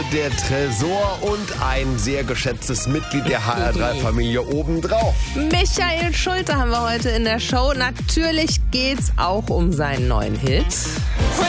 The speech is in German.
Der Tresor und ein sehr geschätztes Mitglied der HR3-Familie obendrauf. Michael Schulte haben wir heute in der Show. Natürlich geht's auch um seinen neuen Hit.